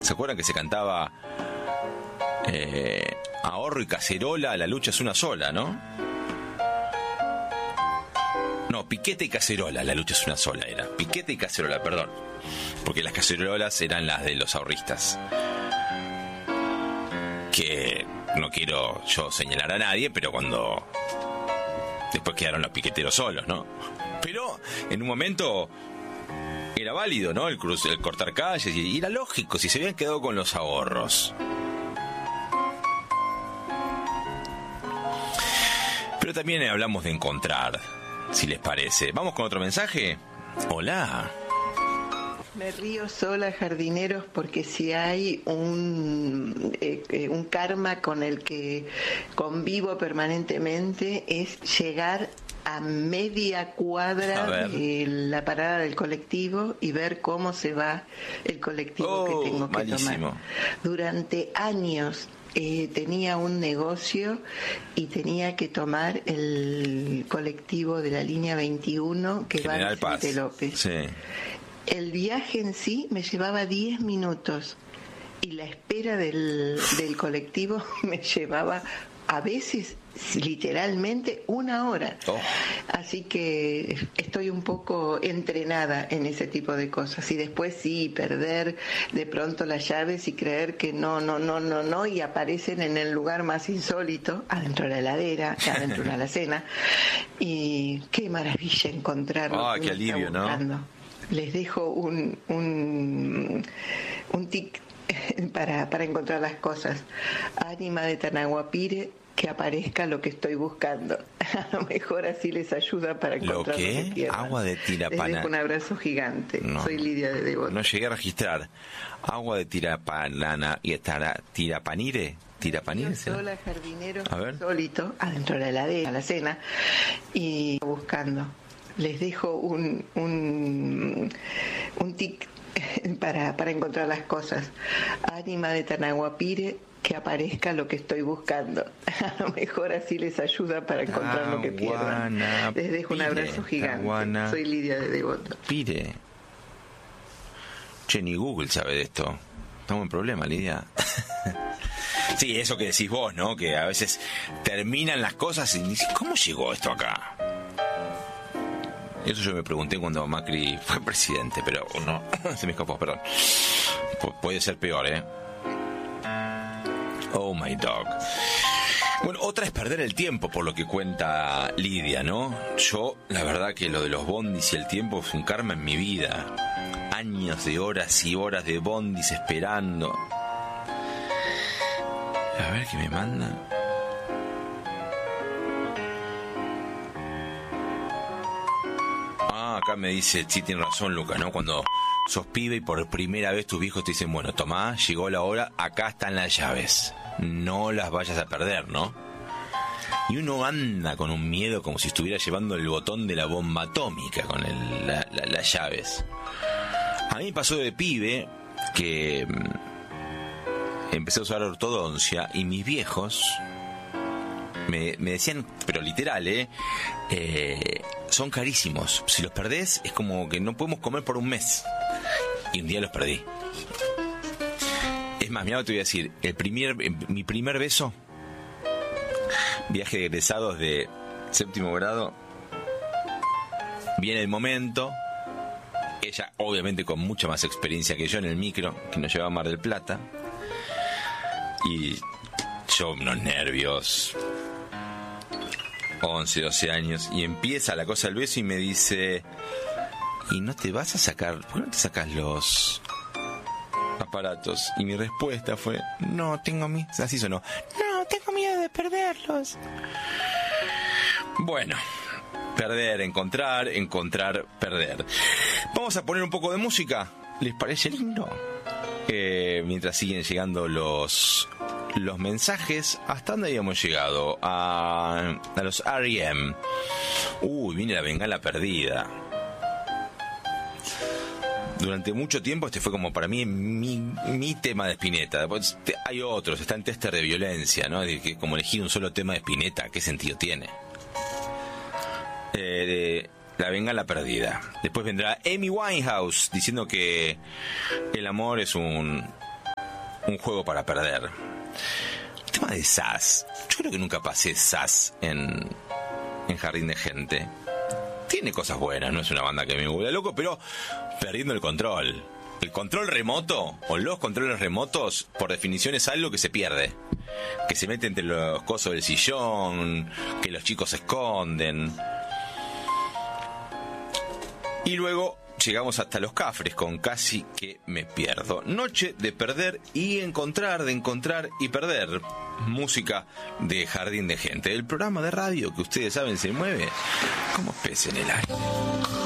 ¿Se acuerdan que se cantaba ahorro y cacerola, la lucha es una sola, ¿no? No, piquete y cacerola, la lucha es una sola era. Piquete y cacerola, perdón. Porque las cacerolas eran las de los ahorristas. Que no quiero yo señalar a nadie, pero cuando... Después quedaron los piqueteros solos, ¿no? Pero en un momento era válido, ¿no? El cortar calles, y era lógico si se habían quedado con los ahorros. Pero también hablamos de encontrar, si les parece. ¿Vamos con otro mensaje? Hola. Me río sola, jardineros, porque si hay un karma con el que convivo permanentemente es llegar a media cuadra de la parada del colectivo y ver cómo se va el colectivo que tengo que tomar. Durante años tenía un negocio y tenía que tomar el colectivo de la línea 21 que va a Vicente López. Sí. El viaje en sí me llevaba 10 minutos y la espera del colectivo me llevaba a veces literalmente 1 hora. Así que estoy un poco entrenada en ese tipo de cosas. Y después sí, perder de pronto las llaves y creer que no, y aparecen en el lugar más insólito, adentro de la heladera, adentro de la alacena. Y qué maravilla encontrarlo. Qué alivio, ¿no? Les dejo un tic para encontrar las cosas. Ánima de Tanahuapire, que aparezca lo que estoy buscando. A lo mejor así les ayuda para encontrar lo que pierdan. Agua de Tirapana. Les dejo un abrazo gigante. Soy Lidia de Devoto. No llegué a registrar. Agua de Tirapanana y Tirapanire. ¿Tirapanire? Sola, jardinero, solito, adentro de la heladera, la cena, y buscando. Les dejo un tic para encontrar las cosas. Ánima de Tanahuapire, que aparezca lo que estoy buscando. A lo mejor así les ayuda para encontrar lo que pierdan. Les dejo un abrazo gigante. Soy Lidia de Devoto. Pire. Che, ni Google sabe de esto. Estamos en problema, Lidia. Sí, eso que decís vos, ¿no? Que a veces terminan las cosas y dices, ¿cómo llegó esto acá? Eso yo me pregunté cuando Macri fue presidente, pero no, se me escapó, perdón. Puede ser peor, ¿eh? Oh my dog. Bueno, otra es perder el tiempo, por lo que cuenta Lidia, ¿no? Yo, la verdad que lo de los bondis y el tiempo es un karma en mi vida. Años de horas y horas de bondis esperando. A ver qué me manda. Acá me dice, sí, tiene razón, Lucas, ¿no? Cuando sos pibe y por primera vez tus viejos te dicen, bueno, tomá, llegó la hora, acá están las llaves. No las vayas a perder, ¿no? Y uno anda con un miedo como si estuviera llevando el botón de la bomba atómica con las llaves. A mí me pasó de pibe que empecé a usar ortodoncia y mis viejos me decían, pero literal, son carísimos. Si los perdés es como que no podemos comer por un mes. Y un día los perdí. Es más, mira, te voy a decir, mi primer beso, viaje de egresados de 7º grado, viene el momento, ella obviamente con mucha más experiencia que yo en el micro, que nos llevaba a Mar del Plata, y yo unos nervios, 11, 12 años, y empieza la cosa del beso y me dice, ¿y no te vas a sacar? ¿Por qué no te sacas los aparatos? Y mi respuesta fue, no, tengo miedo. Así sonó, no, tengo miedo de perderlos. Bueno, perder, encontrar, perder. Vamos a poner un poco de música. ¿Les parece lindo? Mientras siguen llegando los mensajes. ¿Hasta dónde habíamos llegado? A los R.E.M. Viene la bengala perdida. Durante mucho tiempo este fue como para mí mi tema de Spinetta. Después hay otros, está en Tester de Violencia, ¿no? De que como elegir un solo tema de Spinetta, ¿qué sentido tiene? La bengala perdida. Después vendrá Amy Winehouse diciendo que el amor es un un juego para perder. El tema de SAS. Yo creo que nunca pasé SAS en Jardín de Gente. Tiene cosas buenas, no es una banda que me vuelva loco, pero perdiendo el control. El control remoto, o los controles remotos, por definición es algo que se pierde. Que se mete entre los cosos del sillón, que los chicos se esconden. Y luego llegamos hasta Los Cafres con Casi que me pierdo. Noche de perder y encontrar, de encontrar y perder. Música de Jardín de Gente. El programa de radio que ustedes saben se mueve como pez en el aire.